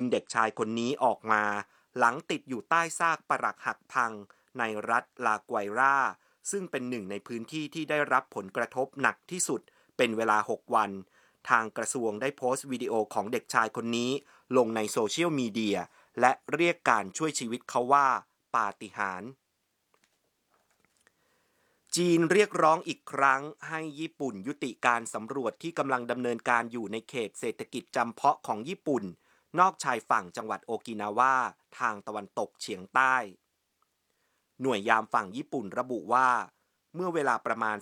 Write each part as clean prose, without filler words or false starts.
เด็กชายคนนี้ออกมาหลังติดอยู่ใต้ซากปรักหักพังในรัฐลาไกวราซึ่งเป็นหนึ่งในพื้นที่ที่ได้รับผลกระทบหนักที่สุดเป็นเวลา6วันทางกระทรวงได้โพสต์วิดีโอของเด็กชายคนนี้ลงในโซเชียลมีเดียและเรียกการช่วยชีวิตเขาว่าปาฏิหาริย์จีนเรียกร้องอีกครั้งให้ญี่ปุ่นยุติการสำรวจที่กำลังดำเนินการอยู่ในเขตเศรษฐกิจจำเพาะของญี่ปุ่นนอกชายฝั่งจังหวัดโอกินาวาทางตะวันตกเฉียงใต้หน่วยยามฝั่งญี่ปุ่นระบุว่าเมื่อเวลาประมาณ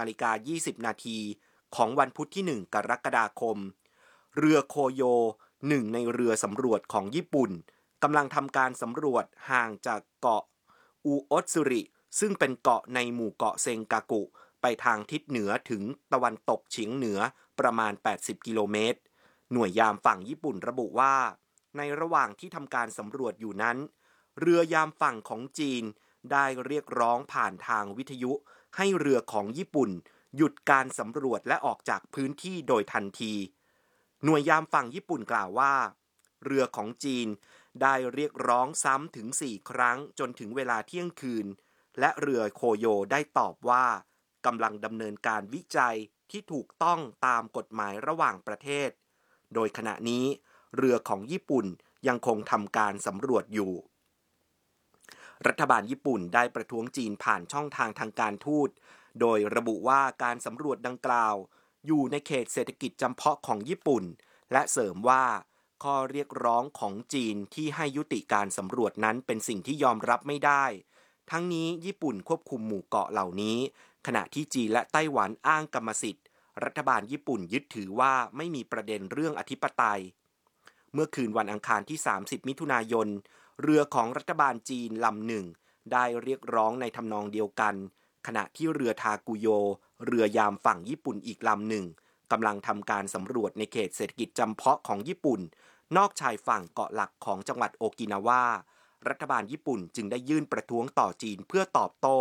16:20 นาทีของวันพุธที่1กรกฎาคมเรือโคโยหนึ่งในเรือสำรวจของญี่ปุ่นกำลังทำการสำรวจห่างจากเกาะอูโอตสึริซึ่งเป็นเกาะในหมู่เกาะเซงกากุไปทางทิศเหนือถึงตะวันตกเฉียงเหนือประมาณ80กิโลเมตรหน่วยยามฝั่งญี่ปุ่นระบุว่าในระหว่างที่ทำการสำรวจอยู่นั้นเรือยามฝั่งของจีนได้เรียกร้องผ่านทางวิทยุให้เรือของญี่ปุ่นหยุดการสำรวจและออกจากพื้นที่โดยทันทีหน่วยยามฝั่งญี่ปุ่นกล่าวว่าเรือของจีนได้เรียกร้องซ้ำถึง4ครั้งจนถึงเวลาเที่ยงคืนและเรือโคโยได้ตอบว่ากำลังดำเนินการวิจัยที่ถูกต้องตามกฎหมายระหว่างประเทศโดยขณะนี้เรือของญี่ปุ่นยังคงทำการสำรวจอยู่รัฐบาลญี่ปุ่นได้ประท้วงจีนผ่านช่องทางทางการทูตโดยระบุว่าการสำรวจดังกล่าวอยู่ในเขตเศรษฐกิจจำเพาะของญี่ปุ่นและเสริมว่าข้อเรียกร้องของจีนที่ให้ยุติการสำรวจนั้นเป็นสิ่งที่ยอมรับไม่ได้ทั้งนี้ญี่ปุ่นควบคุมหมู่เกาะเหล่านี้ขณะที่จีนและไต้หวันอ้างกรรมสิทธิ์รัฐบาลญี่ปุ่นยึดถือว่าไม่มีประเด็นเรื่องอธิปไตยเมื่อคืนวันอังคารที่30มิถุนายนเรือของรัฐบาลจีนลำหนึ่งได้เรียกร้องในทำนองเดียวกันขณะที่เรือทากุโยเรือยามฝั่งญี่ปุ่นอีกลำหนึ่งกำลังทำการสำรวจในเขตเศรษฐกิจจำเพาะของญี่ปุ่นนอกชายฝั่งเกาะหลักของจังหวัดโอกินาวารัฐบาลญี่ปุ่นจึงได้ยื่นประท้วงต่อจีนเพื่อตอบโต้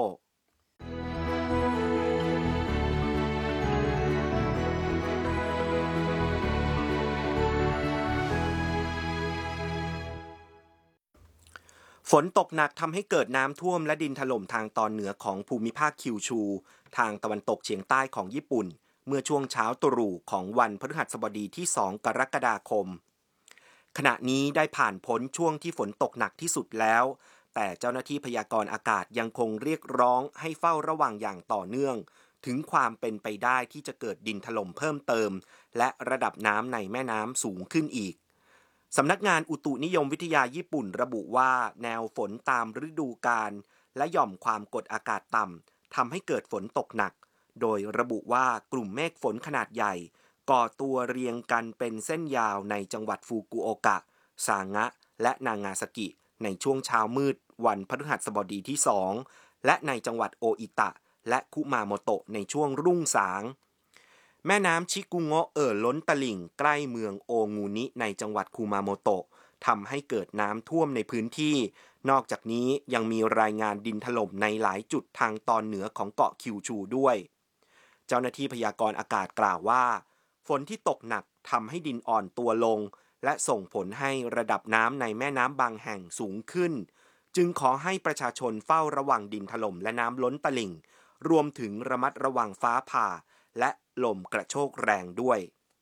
ฝนตกหนักทำให้เกิดน้ำท่วมและดินถล่มทางตอนเหนือของภูมิภาคคิวชูทางตะวันตกเฉียงใต้ของญี่ปุ่นเมื่อช่วงเช้าตรู่ของวันพฤหัสบดีที่2กรกฎาคมขณะนี้ได้ผ่านพ้นช่วงที่ฝนตกหนักที่สุดแล้วแต่เจ้าหน้าที่พยากรณ์อากาศยังคงเรียกร้องให้เฝ้าระวังอย่างต่อเนื่องถึงความเป็นไปได้ที่จะเกิดดินถล่มเพิ่มเติมและระดับน้ำในแม่น้ำสูงขึ้นอีกสำนักงานอุตุนิยมวิทยาญี่ปุ่นระบุว่าแนวฝนตามฤดูกาลและหย่อมความกดอากาศต่ำทำให้เกิดฝนตกหนักโดยระบุว่ากลุ่มเมฆฝนขนาดใหญ่ก่อตัวเรียงกันเป็นเส้นยาวในจังหวัดฟุกุโอกะซางะและนางาซากิในช่วงเช้ามืดวันพฤหัสบดีที่2และในจังหวัดโออิตะและคุมาโมโตะในช่วงรุ่งสางแม่น้ำชิกุโงะล้นตลิ่งใกล้เมืองโองูนิในจังหวัดคุมาโมโตะทำให้เกิดน้ำท่วมในพื้นที่นอกจากนี้ยังมีรายงานดินถล่มในหลายจุดทางตอนเหนือของเกาะคิวชูด้วยเจ้าหน้าที่พยากรณ์อากาศกล่าวว่าฝนที่ตกหนักทำให้ดินอ่อนตัวลงและส่งผลให้ระดับน้ำในแม่น้ำบางแห่งสูงขึ้นจึงขอให้ประชาชนเฝ้าระวังดินถล่มและน้ำล้นตลิ่งรวมถึงระมัดระวังฟ้าผ่าและลมกระโชกแรงด้วย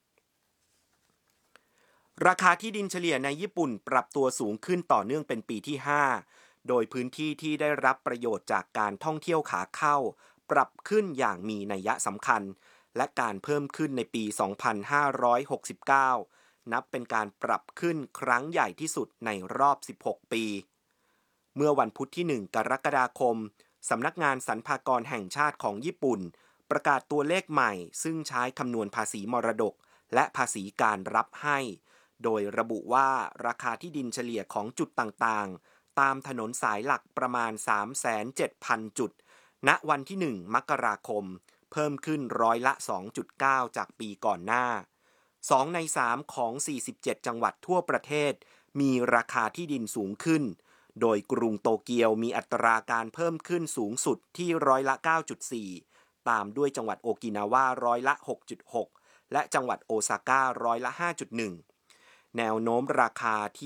ราคาที่ดินเฉลี่ยในญี่ปุ่นปรับตัวสูงขึ้นต่อเนื่องเป็นปีที่5โดยพื้นที่ที่ได้รับประโยชน์จากการท่องเที่ยวขาเข้าปรับขึ้นอย่างมีนัยสำคัญและการเพิ่มขึ้นในปี 2569 นับเป็นการปรับขึ้นครั้งใหญ่ที่สุดในรอบ 16 ปี เมื่อวันพุธที่1กรกฎาคมสำนักงานสรรพากรแห่งชาติของญี่ปุ่นประกาศตัวเลขใหม่ซึ่งใช้คำนวณภาษีมรดกและภาษีการรับให้โดยระบุว่าราคาที่ดินเฉลี่ยของจุดต่างๆตามถนนสายหลักประมาณ 307,000 จุดณวันที่1มกราคมเพิ่มขึ้นร้อยละ 2.9 จากปีก่อนหน้า2ใน3ของ47จังหวัดทั่วประเทศมีราคาที่ดินสูงขึ้นโดยกรุงโตเกียวมีอัตราการเพิ่มขึ้นสูงสุดที่ร้อยละ 9.4 ตามด้วยจังหวัดโอกินาวาร้อยละ 6.6 และจังหวัดโอซาก้าร้อยละ 5.1 แนวโน้มราคาที่